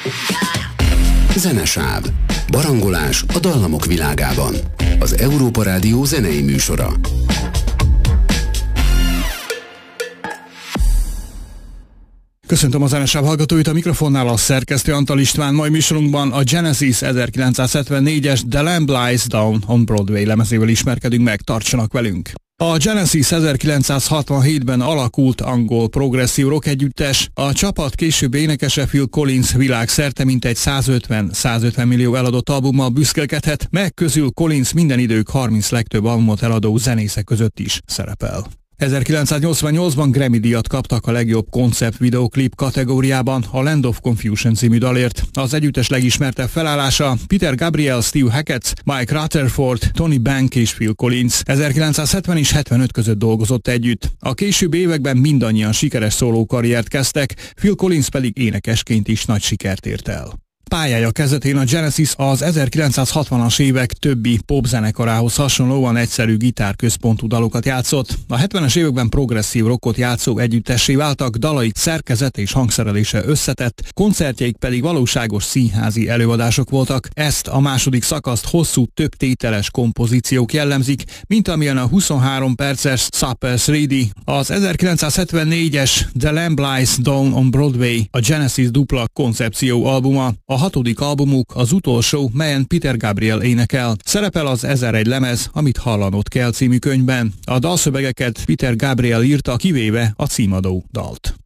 Zenesáv. Barangolás a dallamok világában. Az Európa Rádió zenei műsora. Köszöntöm a Zenesáv hallgatóit, a mikrofonnál a szerkesztő Antal István. Mai műsorunkban a Genesis 1974-es The Lamb Lies Down on Broadway lemezével ismerkedünk meg, tartsanak velünk! A Genesis 1967-ben alakult angol progresszív rock együttes, a csapat később énekese Phil Collins világszerte mintegy 150 millió eladott albummal büszkélkedhet, meg közül Collins minden idők 30 legtöbb albumot eladó zenészek között is szerepel. 1988-ban Grammy-díjat kaptak a legjobb koncept videoklip kategóriában a Land of Confusion című dalért. Az együttes legismertebb felállása Peter Gabriel, Steve Hackett, Mike Rutherford, Tony Bank és Phil Collins. 1970 és 75 között dolgozott együtt. A későbbi években mindannyian sikeres szólókarriert kezdtek, Phil Collins pedig énekesként is nagy sikert ért el. Pályája kezdetén a Genesis az 1960-as évek többi popzenekarához hasonlóan egyszerű gitárközpontú dalokat játszott. A 70-es években progresszív rockot játszó együttessé váltak, dalaik szerkezet és hangszerelése összetett, koncertjeik pedig valóságos színházi előadások voltak. Ezt a második szakaszt hosszú, több tételes kompozíciók jellemzik, mint amilyen a 23 perces Supper's Ready, az 1974-es The Lamb Lies Down on Broadway, a Genesis dupla koncepció albuma. A hatodik albumuk az utolsó, melyen Peter Gabriel énekel. Szerepel az 1001 lemez, amit hallanod kell című könyvben. A dalszövegeket Peter Gabriel írta, kivéve a címadó dalt.